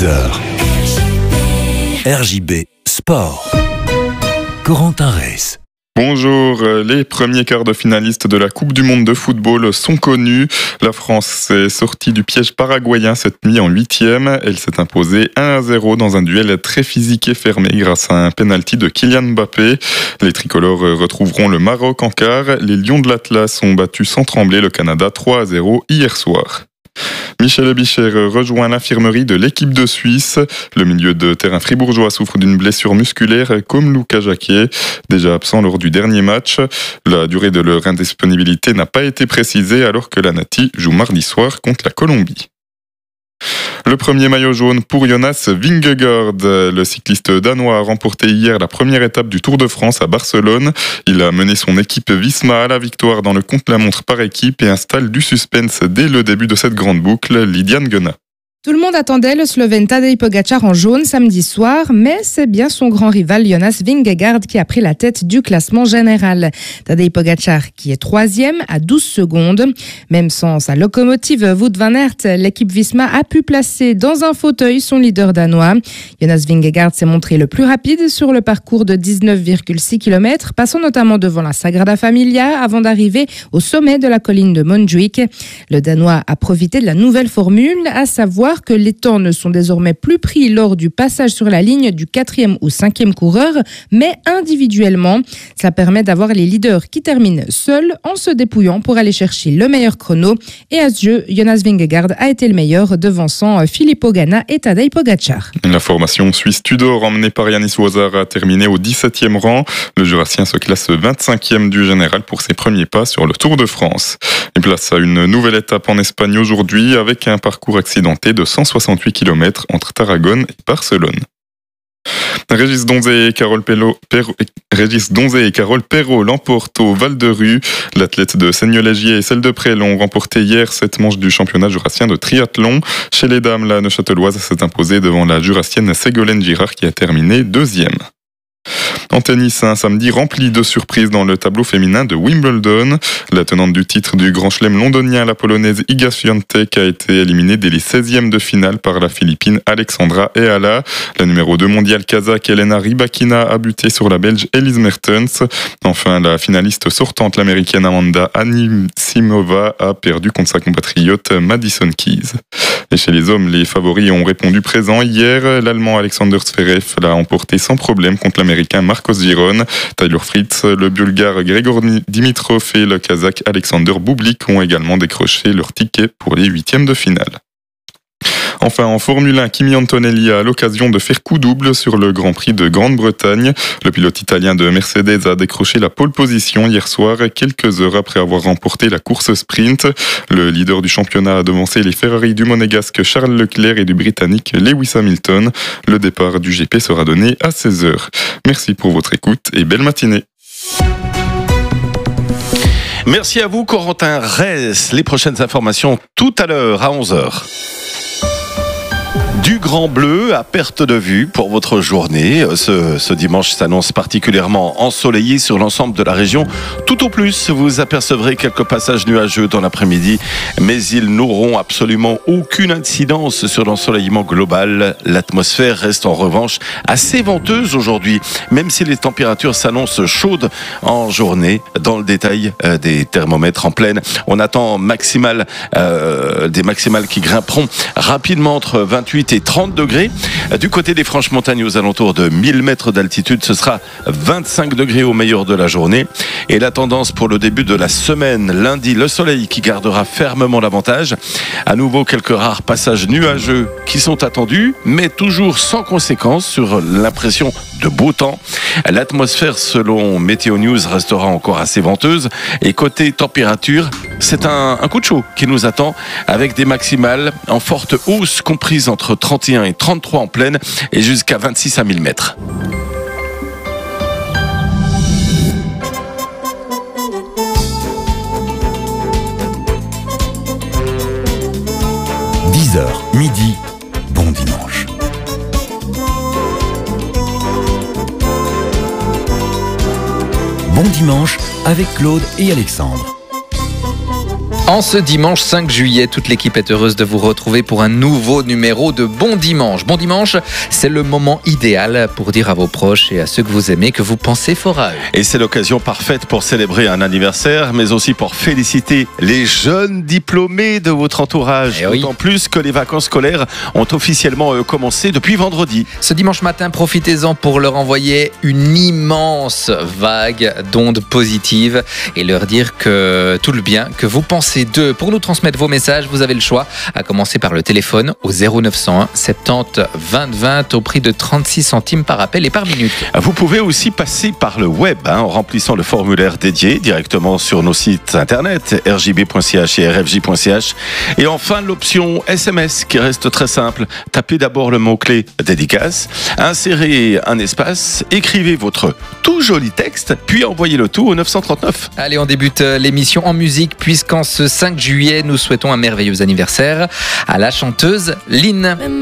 11h. RJB Sport. Corentin Reyss. Bonjour, les premiers quarts de finalistes de la Coupe du Monde de football sont connus. La France s'est sortie du piège paraguayen cette nuit en 8e. Elle s'est imposée 1-0 dans un duel très physique et fermé grâce à un penalty de Kylian Mbappé. Les tricolores retrouveront le Maroc en quart. Les Lions de l'Atlas ont battu sans trembler le Canada 3-0 hier soir. Michel Bicher rejoint l'infirmerie de l'équipe de Suisse. Le milieu de terrain fribourgeois souffre d'une blessure musculaire comme Lucas Jacquet, déjà absent lors du dernier match. La durée de leur indisponibilité n'a pas été précisée alors que la Nati joue mardi soir contre la Colombie. Le premier maillot jaune pour Jonas Vingegaard. Le cycliste danois a remporté hier la première étape du Tour de France à Barcelone. Il a mené son équipe Visma à la victoire dans le contre-la-montre par équipe et installe du suspense dès le début de cette grande boucle. Lydiane Guenat. Tout le monde attendait le Slovène Tadej Pogačar en jaune samedi soir, mais c'est bien son grand rival Jonas Vingegaard qui a pris la tête du classement général. Tadej Pogačar qui est 3e à 12 secondes. Même sans sa locomotive Wout van Aert, l'équipe Visma a pu placer dans un fauteuil son leader danois. Jonas Vingegaard s'est montré le plus rapide sur le parcours de 19,6 km, passant notamment devant la Sagrada Familia avant d'arriver au sommet de la colline de Montjuïc. Le Danois a profité de la nouvelle formule, à savoir que les temps ne sont désormais plus pris lors du passage sur la ligne du 4e ou 5e coureur, mais individuellement. Ça permet d'avoir les leaders qui terminent seuls en se dépouillant pour aller chercher le meilleur chrono. Et à ce jeu, Jonas Vingegaard a été le meilleur, devançant Filippo Ganna et Tadej Pogačar. La formation suisse Tudor, emmenée par Yanis Wozar, a terminé au 17e rang. Le Jurassien se classe 25e du général pour ses premiers pas sur le Tour de France. Il place à une nouvelle étape en Espagne aujourd'hui avec un parcours accidenté de 168 km entre Tarragone et Barcelone. Régis Donzé et Carole Perrault l'emportent au Val-de-Rue. L'athlète de Seignelay-Gier et celle de Presles ont remporté hier cette manche du championnat jurassien de triathlon. Chez les dames, la Neuchâteloise s'est imposée devant la jurassienne Ségolène Girard qui a terminé 2e. En tennis, un samedi rempli de surprises dans le tableau féminin de Wimbledon. La tenante du titre du Grand Chelem londonien, la polonaise Iga Świątek, a été éliminée dès les 16e de finale par la Philippine Alexandra Eala. La numéro 2 mondiale kazakh Elena Rybakina a buté sur la Belge Elise Mertens. Enfin, la finaliste sortante, l'américaine Amanda Anisimova, a perdu contre sa compatriote Madison Keys. Et chez les hommes, les favoris ont répondu présent hier. L'Allemand Alexander Zverev l'a emporté sans problème contre l'Américain Marcos Giron. Taylor Fritz, le Bulgare Grigor Dimitrov et le Kazakh Alexander Bublik ont également décroché leur ticket pour les 8e de finale. Enfin, en Formule 1, Kimi Antonelli a l'occasion de faire coup double sur le Grand Prix de Grande-Bretagne. Le pilote italien de Mercedes a décroché la pole position hier soir, quelques heures après avoir remporté la course sprint. Le leader du championnat a devancé les Ferrari du monégasque Charles Leclerc et du britannique Lewis Hamilton. Le départ du GP sera donné à 16h. Merci pour votre écoute et belle matinée. Merci à vous, Corentin Reyss. Les prochaines informations tout à l'heure à 11h. Du grand bleu à perte de vue pour votre journée. Ce dimanche s'annonce particulièrement ensoleillé sur l'ensemble de la région. Tout au plus, vous apercevrez quelques passages nuageux dans l'après-midi, mais ils n'auront absolument aucune incidence sur l'ensoleillement global. L'atmosphère reste en revanche assez venteuse aujourd'hui, même si les températures s'annoncent chaudes en journée. Dans le détail des thermomètres en pleine, on attend des maximales qui grimperont rapidement entre 28 et 30 degrés. Du côté des Franches Montagnes, aux alentours de 1000 mètres d'altitude, ce sera 25 degrés au meilleur de la journée. Et la tendance pour le début de la semaine, lundi, le soleil qui gardera fermement l'avantage. À nouveau, quelques rares passages nuageux qui sont attendus, mais toujours sans conséquence sur l'impression de beau temps. L'atmosphère, selon Météo News, restera encore assez venteuse. Et côté température, c'est un coup de chaud qui nous attend avec des maximales en forte hausse comprises entre 31 et 33 en pleine et jusqu'à 26 à 1000 mètres. Midi, bon dimanche. Bon dimanche avec Claude et Alexandre. En ce dimanche 5 juillet, toute l'équipe est heureuse de vous retrouver pour un nouveau numéro de Bon Dimanche. Bon Dimanche, c'est le moment idéal pour dire à vos proches et à ceux que vous aimez que vous pensez fort à eux. Et c'est l'occasion parfaite pour célébrer un anniversaire, mais aussi pour féliciter les jeunes diplômés de votre entourage. Eh oui. D'autant plus que les vacances scolaires ont officiellement commencé depuis vendredi. Ce dimanche matin, profitez-en pour leur envoyer une immense vague d'ondes positives et leur dire que tout le bien que vous pensez d'eux. Pour nous transmettre vos messages, vous avez le choix, à commencer par le téléphone au 0901 70 20 20 au prix de 36 centimes par appel et par minute. Vous pouvez aussi passer par le web en remplissant le formulaire dédié directement sur nos sites internet rjb.ch et rfj.ch. Et enfin, l'option SMS qui reste très simple. Tapez d'abord le mot-clé dédicace, insérez un espace, écrivez votre tout joli texte, puis envoyez le tout au 939. Allez, on débute l'émission en musique puisqu'en ce 5 juillet, nous souhaitons un merveilleux anniversaire à la chanteuse Lynn.